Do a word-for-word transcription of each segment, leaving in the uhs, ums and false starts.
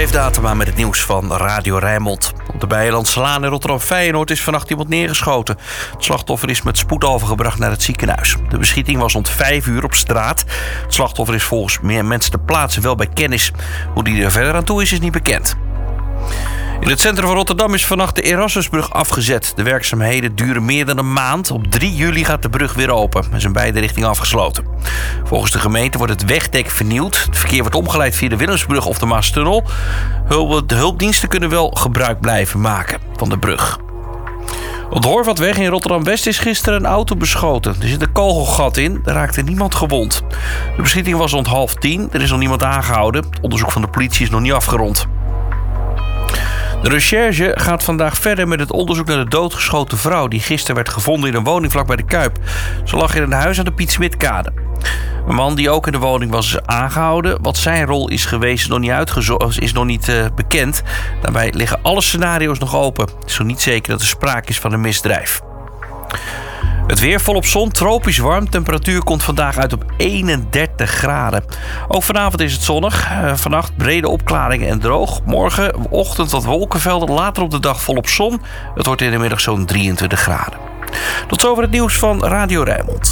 Dave Datema met het nieuws van Radio Rijnmond. Op de Beierlandslaan in Rotterdam-Feyenoord is vannacht iemand neergeschoten. Het slachtoffer is met spoed overgebracht naar het ziekenhuis. De beschieting was rond vijf uur op straat. Het slachtoffer is volgens meer mensen ter plaatse wel bij kennis. Hoe die er verder aan toe is, is niet bekend. In het centrum van Rotterdam is vannacht de Erasmusbrug afgezet. De werkzaamheden duren meer dan een maand. Op drie juli gaat de brug weer open. Er is in beide richtingen afgesloten. Volgens de gemeente wordt het wegdek vernieuwd. Het verkeer wordt omgeleid via de Willemsbrug of de Maastunnel. De hulpdiensten kunnen wel gebruik blijven maken van de brug. Op de Horvatweg in Rotterdam-West is gisteren een auto beschoten. Er zit een kogelgat in, er raakte niemand gewond. De beschieting was rond half tien, er is nog niemand aangehouden. Het onderzoek van de politie is nog niet afgerond. De recherche gaat vandaag verder met het onderzoek naar de doodgeschoten vrouw die gisteren werd gevonden in een woning vlak bij de Kuip. Ze lag in een huis aan de Piet Smitkade. Een man die ook in de woning was aangehouden. Wat zijn rol is geweest is nog niet, uitgezo- is nog niet uh, bekend. Daarbij liggen alle scenario's nog open. Het is nog niet zeker dat er sprake is van een misdrijf. Het weer volop zon, tropisch warm. Temperatuur komt vandaag uit op eenendertig graden. Ook vanavond is het zonnig. Uh, vannacht brede opklaringen en droog. Morgenochtend wat wolkenvelden. Later op de dag volop zon. Het wordt in de middag zo'n drieëntwintig graden. Tot zover het nieuws van Radio Rijnmond.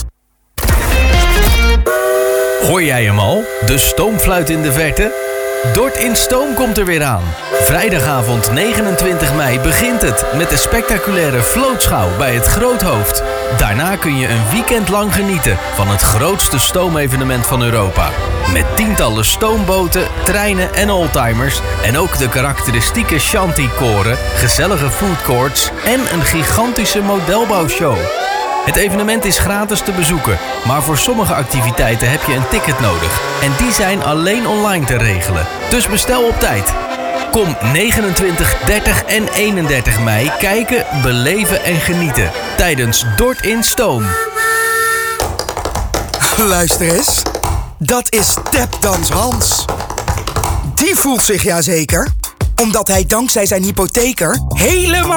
Hoor jij hem al? De stoomfluit in de verte? Dort in Stoom komt er weer aan. Vrijdagavond negenentwintig mei begint het met de spectaculaire vlootschouw bij het Groothoofd. Daarna kun je een weekend lang genieten van het grootste stoomevenement van Europa. Met tientallen stoomboten, treinen en oldtimers en ook de karakteristieke shanty-koren, gezellige foodcourts en een gigantische modelbouwshow. Het evenement is gratis te bezoeken, maar voor sommige activiteiten heb je een ticket nodig. En die zijn alleen online te regelen. Dus bestel op tijd. Kom negenentwintig, dertig en eenendertig mei kijken, beleven en genieten tijdens Dort in Stoom. Luister eens, dat is Tapdans Hans. Die voelt zich ja zeker, omdat hij dankzij zijn hypotheker helemaal